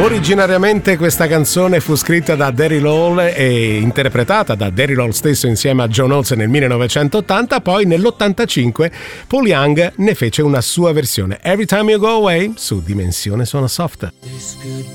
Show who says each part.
Speaker 1: Originariamente questa canzone fu scritta da Daryl Hall e interpretata da Daryl Hall stesso insieme a John Oates nel 1980, poi nell'85 Paul Young ne fece una sua versione, Every Time You Go Away, su Dimensione Suono Soft.